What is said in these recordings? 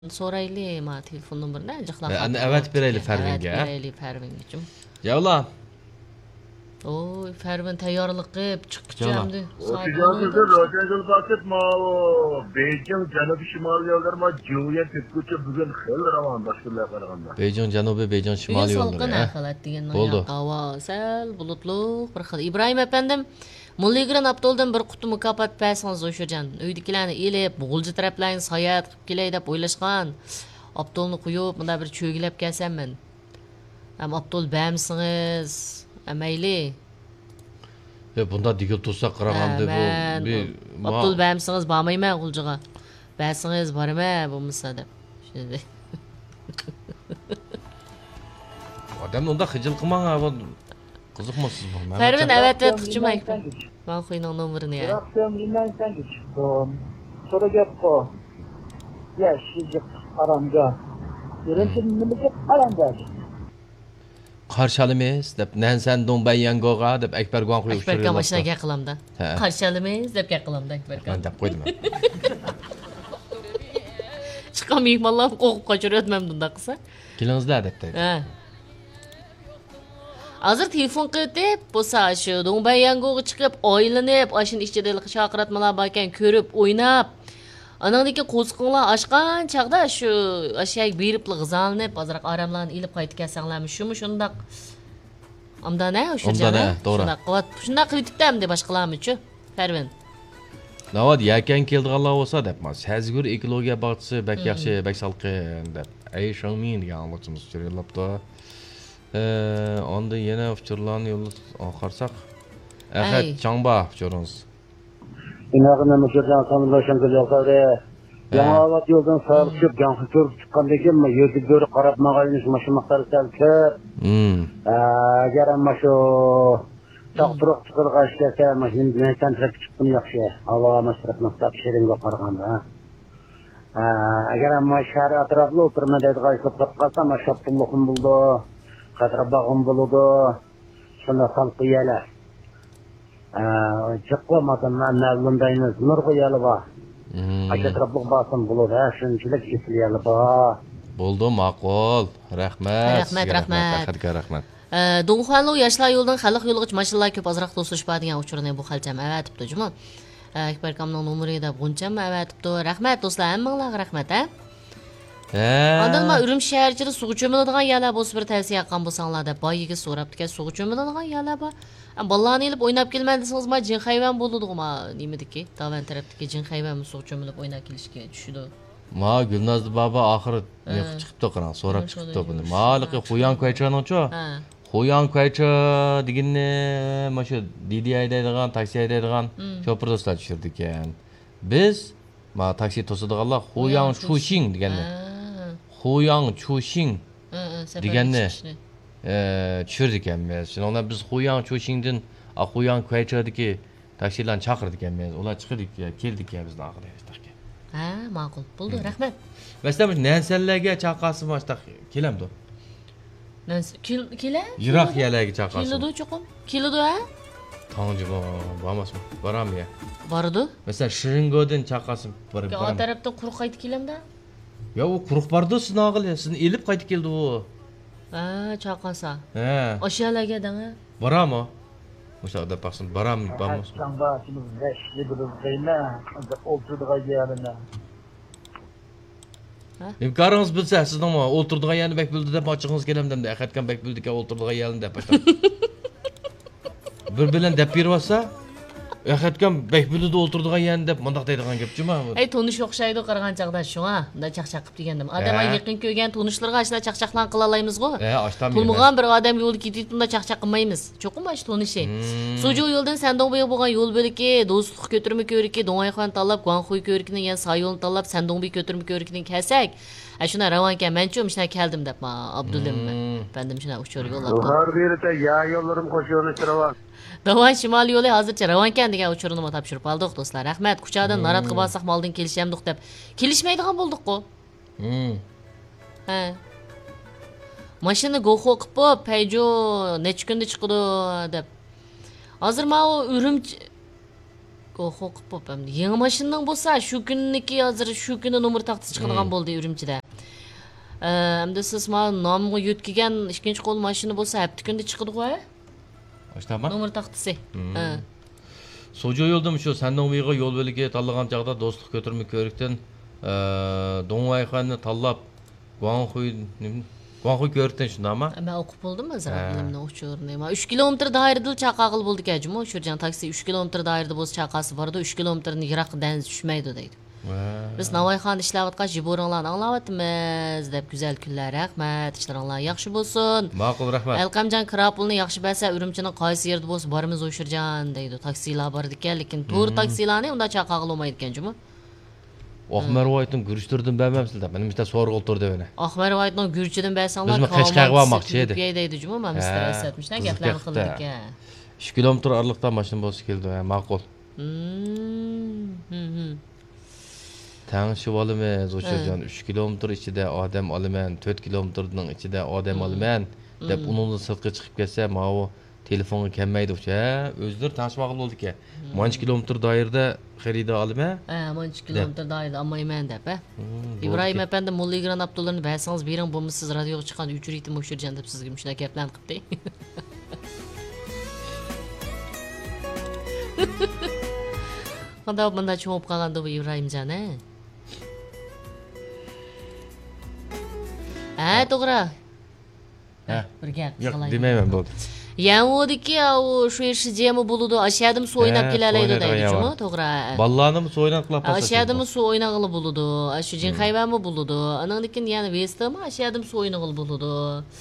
So'rayli ma telefon nomerini jiqlab. Ana avatib berayli Farvinga. Avatib berayli Farvinga. Yavla. Oy, Farvin tayyorlik qilib chiqibdi. Otijansızda Rotenzel paket ma Beijing Janubi Şimali yolları ma Julian Tepkuçu bugün xel ravan başkırlar qaraganda. Beijing Janubi, Beijing Şimali yolları. Salqin ahlat degan Bo'ldi. havo sal bulutliq bir xil. İbrahim efendim Mulligran Abdoldan bir quti mukofot bersangiz o'shajan. Uydagilarni elib, bo'g'ilji taraflarni soyat qilib kelay deb o'ylashgan. Abdolni qo'yib, bunda bir cho'gilab kelsamman. Ham Abdol bermisiz? Mayli. Bunda digil tursa qaraganda bu Abdul bermisiz, bormayman G'uljiga. Bersangiz boraman bo'lmasa deb. Odam unda xijil qilmang, qiziqmasiz bu. Farvin avatib qilchimak. Men qo'yning nomerini ya. Bıraktım bilmem sen de çıktım. Sonra yapma. Ya şişik aramca. Yürüntün mümkün aramca. Qarşalimiz deb Nansan Donbay Yangoga deb Akbargon qo'yib Akbar mashinaga qilamdan. Qarshilimiz deb gaqilamdan Akbar. deb qo'ydim. Chiqqan mehmonlar qo'qib qochirayotmam bunda qilsa. Kelingizlar debdi. Ha. Hozir telefon qilib deb bo'lsa shu Donbay Yangoga chiqib, oylanib, ashin ichida chaqiratmalar bor ekan, ko'rib, o'ynab. Anandaki qo'sqinlar ochgan chaqda shu ashyak beribli g'izalanib, hozirroq aramlarni ilib qaytib kelsanglarmi, shundaq. Amdana o'sha to'g'ri. Shundaq qilib ketdimdi boshqalarmi-chu? Farvin. Navad yakan keldiganlar bo'lsa deb, Sazgur ekologiya bog'chisi bak yaxshi, bak salqin deb. Ay Shangmin degan anglashimiz yo'llabdi. Onda yana uchurlarni yo'llab qarsak. Ahad Changba uchurimiz. İnağına müşürden sanırlaşan güzel kavre. Yamavat yoldan sağlıkçıp, yankı körüp çıkkandaki mi? Yüzü görü qarab mağayınız maşımakları selkip. Geren maşo çaktırıq çıkırga işlese, maşının dinayken trafik çıktım yakşı. Allah'a maşırık nokta pişiringe qaraganda. Geren maşarı atraflı oturma dedi qayısıp kapkasa, maşaptulluğum buldu. Qatrabağım buludu. Şuna salkı yeler. Çıkmadan mevlundayınız nur koyalı var. Aşatraplık basın bulur. Şunçilik isliyalı var. Bo'ldi, ma'qul. Rahmat. Rahmat. Donxuanlu yoshlar yo'ldan xalq yo'liga mashinalar ko'p ozroq to'silishib degan uchurni bu xalcham avatibdi, juma. Akbar akamning nomerida buncham avatibdi. Rahmat do'stlar, hammanglarga rahmat, ha. Ondan men Urum shaharchida suv cho'miladigan yerlar bo'lsa bir tavsiya qilgan bo'lsanglar deb boyiga so'rabdi, suv cho'miladigan yerlar bor. Ballarni ilib o'ynab kelman desangiz, men jin hayvon bo'ladi-ku, men nimadiki, Davan tarafdagi jin hayvon suv cho'milib o'ynab kelishga tushdi. Ma Gulnoz baba oxiri chiqibdi qarang, so'rab chiqibdi buni. Maliqi Xuyan Qaychano'chu. Xuyan Qaycha deganni mana Didi haydaydigan, taksi haydaydigan chopir do'stlar tushirdi ekan. Biz ma taksi to'sadiganlar Xuyan Chuxing deganni. Xuyan Chuxing deganni tushirdi ekanmiz. Shundan biz Xuyan Chuxingdan Xuyan Qaychadagi taksilarni chaqirdik ekanmiz. Ular chiqdik, keldik bizning oxirida. Ha, ma'qul. Bo'ldi, rahmat. Masalan, Nansanlarga chaqasi mashta kelamdi. Kela? Yiroq yerlarga chaqasi. Keladi cho'qim. Keladi, ha? Tanji bormasmi? Borammi? Bordi. Masalan, Shiringodan chaqasi bor. O tarafdan quruq qaytib kelamda? Yo, u quruq bordi, sizni og'ili, sizni elib qaytib keldi u. Ha, chaqasa. Ha. O'shalarga danga. Borami? O'sha da baxsin, borami, bormasmi? Çamba şimdi reşli bir deyme. Oturduğu yerine. İmkanınız bilse, sizin ama o'tirdigan yerni bek bildi deb ochig'ingiz kelamdi, Ahadkan bek bildi ekan o'tirdigan yerni deb. Bir bilan deb beribsa, Ahadkan bek bildi o'tirdigan yerni deb mundaq deydigan gapchimi? Ey tonish o'xshaydi qaragan chaqda shunga, unda chaqchaqib degandim. Odamga yaqin ko'rgan tonishlarga ashna chaqchaqlan qila olamiz-ku. Ochtam. Pulmagan bir odam yo'lda ketib, unda chaqchaq qilmaymiz. Cho'qim ash tonishi. Suju yo'ldan Sandongbo'ga bo'lgan yo'l bo'liki, do'stlik ko'tirma ko'riki, Donayxon tanlab, Guanxuy ko'rikining yan Sayo'lni tanlab, Sandongbo'ga ko'tirma ko'rikining kelsak, shuna ravan ekan, men-chu shuna keldim deb, Abdulim bendim shuna uchur yo'llab. Har birida ya yollarım qo'shig'ini chiravan. Davan shimol yo'li hozircha ravan ekan degan uchurni topshirib oldik do'stlar. Rahmat, kuchadan narat qilib olsak, moldin kelishamiz deb. Kelishmaydigan bo'ldik-ku. Ha. Mashina go'xo qilib, Peugeot necha kunda chiqdi deb. Hozir men u Urumchi Qo'rqib bo'pam. Yangi mashinaning bo'lsa, shu kunniki hozir shu kuni nomer taxtasi chiqadigan bo'ldi Urumchida. Endi siz mana nomga yetkigan ikkinchi qo'l mashina bo'lsa, hafta kunda chiqadi-ku. Açtama? Nomer taxtasi. Socu yoldum şu senden uyga yol bölge tanlagan çağda dostluk götürmek körükten Dongayxan'ı tallap Guanghui körükten şunda ama. Ben okup buldum hazır bilimni uçuyorunu. 3 kilometr dairede çaqağıl buldu kecim o şurcan taksi 3 kilometr dairede boz çaqası vardı 3 kilometrini yirak deniz düşmeydi deydi. Biz Navoiyxon ishlayotgan jiboringlarni anglayapmiz deb güzel kunlar rahmat ishlaringlar yaxshi bo'lsin. Ma'qul rahmat. Alqamjon Kirapulni yaxshi bilsa Urumchining qaysi yerda bo'lsa borimiz o'shirjan deydi. Taksilar bor ekan, lekin to'g'ri taksilarni unda chaqag'ilmaydi ekan-jimi? Ahmervoytning Gurchtirdan bilmamsizlar. Benim işte so'rg'i o'tirdi beni. Ahmervoytning Gurchidan bilsanglar, Qashqarga bormoqchi edi. deydi-jimi? Men mistar eslatmishdan gaplarni qildik ekan. 3 kilometr ariqdan mashina bo'lsa keldi, ma'qul. Tanışıp alımen, Zoşurcan 3 kilometr içinde adam alımen, 4 kilometrning içinde adam alımen deb ununla sırtqa chiqib kelsa, ma'u telefonu kelmaydi o'sha. O'zlari tanishmoqli bo'ldi ekan. Manch kilometr doirada xarida alımen? Manch kilometr doirada olmayman deb, İbrahim efendi Mulligran Abdullahni bersangiz bering, bo'lmasa siz radioga chiqqan 3 ritim o'shirjan deb sizga shunday gaplarni qildi. Qanday bunda cho'p qolgandi bu İbrahimjon, to'g'ri. Bir gap Yo'q, qilay. demayman bo'ldi. Yanvodiki o shu ish jemi bo'ludi, ashadim suv o'ynab kelalaydi deydi-ku, to'g'ri. Ballarni suv o'ynab qilib qo'ysa. Ashadim suv o'ynag'ili bo'ludi, shu jin hayvonmi bo'ludi. Anandikin yana vestami ashadim suv o'ynag'ili bo'ludi.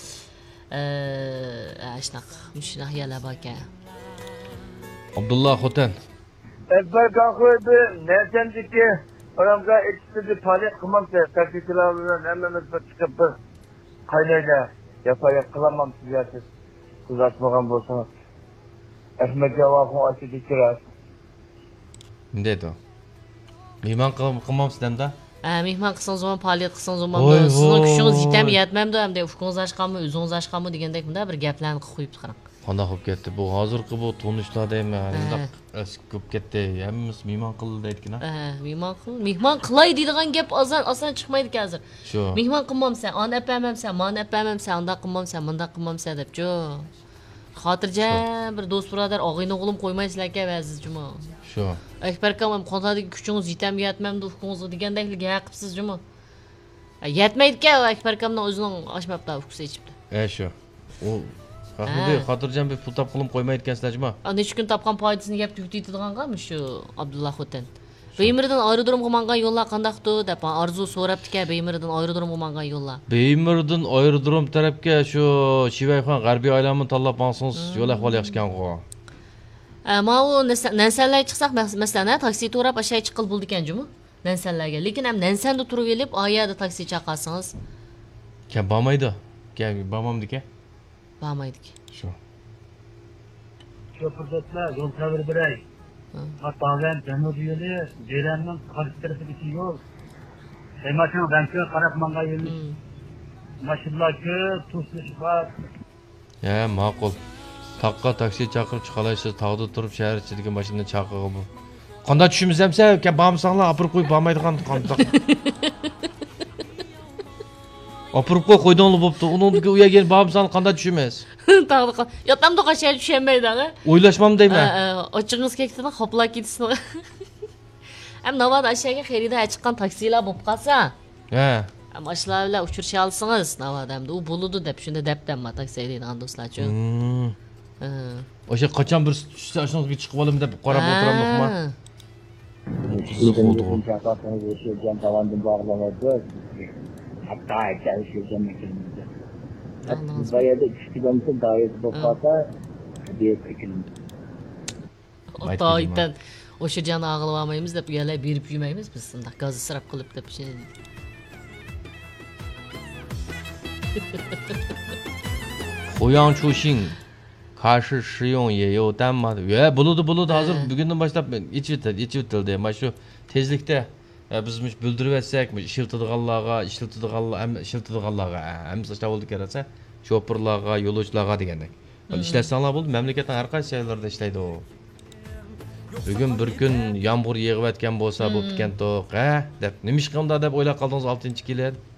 Shunaqa yalab aka. Abdullah Xotan. Ekber kalkıyordu, neredendeki oramda ekşidi palet kılmamsa, taksikilerle hemen çıkıp kaynayla yapayıp kılamam siz kızartmagan bolsanız. Ahmet cevabını açı dikirer. Ne dedi o? Mehman qilmam sizlarda? Mehman qilsangiz ham, palet qilsangiz ham, sizning kuchingiz yetami, yetmamdi hamda ufqingiz ochqanmi, o'zingiz ochqanmi degandek bir gaplarni qilib qo'yibdi qarang. Qanday bo'lib ketdi bu hozirgi bu tunishlarda ham eski ko'p ketdi. Hammamiz mehmon qildi deydigan. Mehmon qilay deydigan gap oson chiqmaydi hozir. Shu. Mehmon qilmamsan, ona apamamsan, mana apamamsan, unda qilmamsan, bunda qilmamsan deb-chu. Xotirjam bir do'st birodar, og'ayni o'g'lim qo'ymaysizlar-ku ba'zizmi? Shu. Akbar akam ham qanday kuchingiz yetami, yetmamdi ufqingiz degandek gapibsiz-jimi? Yetmaydi-ku, Akbar akamning o'zining oshmabdi, ufqisi yechibdi. Shu. U Haqli, xotirjam bir pul topqilib qo'ymaydi ekansizlar-jimi? Necha kun topgan foydasini gap tutiydiganmi shu Abdullah Xotan? Beymirdan aerodromga mangan yo'llar qandaqdi deb arzu so'rabdi-ku, Beymirdan aerodromga mangan yo'llar. Beymirdan aerodrom tarafga shu Shivayxon g'arbiy aylanma tanlab olsangiz yo'l ahvoli yaxshi ekan-ku. Mana u Nansanlarga chiqsak, masalan, taksi to'rab ashay chiqil bo'ldi ekan-jimi? Nansanlarga. Lekin ham Nansanda turib elib, oyada taksi chaqirsangiz, Kim bormaydi? Kim bormamdi-ku? Bormaydi-ku. Shu. Köprüdetme, yol tabir biray. Hatta Cemil yolu, Ceylan'ın karşı tarafındaki yol. Maşın renkli karap manga yolu. Maşınlar ki, tuzlu şifat. Ma'qul. Taqqa taksi chaqirib chiqalaysiz, tog'da turib shahar ichidagi mashina chaqig'i bu. Qanday tushimiz hamsa, bormsanglar, opirib qo'yib bormaydigan qanday. Opirib qo'ydinglar bo'pti. Uningga uyaga kelib bormsanglar qanday tushimiz? Tog'da yotamda qashar tushamaydi-a? O'ylashmam deyman. Ochingiz ketdimi, xoplab ketsin. Ham navbat ashaga xerida chiqqan taksilar bo'lib qolsa. Mashinalar bilan uchirish olsangiz, navadamda u bo'ludi deb shunda debdanman taksi deydigan do'stlar-chi. O'sha qachon bir tushsa shunga chiqib olaman deb qarab o'tiramizmi? Hatta çalışacağım mekanımızda. Bayada 3 kilometre dairesi bo'lsa, diye kilometre. Oydan o'sha jani ag'ilib olmaymiz deb uyalay berib yurmaymiz biz shunday gaz isrof qilib deb şey. Huyang Chuxing 它是食用也有单嘛? Bo'ladi hozir bugundan boshlab ichitildi. Mana shu tezlikda biz bildirib etsak, ishlatadiganlarga hamma ishlab oldi qarasa, shoferlarga, yo'lovchilarga degandek. Ishlatsanlar bo'ldi, mamlakatning har qaysi joylarida ishlaydi u. Бүгін бір күн ямғыр yağıp etken болsa bu piken toq, dep. Nima ish qildi deb o'ylab qoldingiz 6-keladi.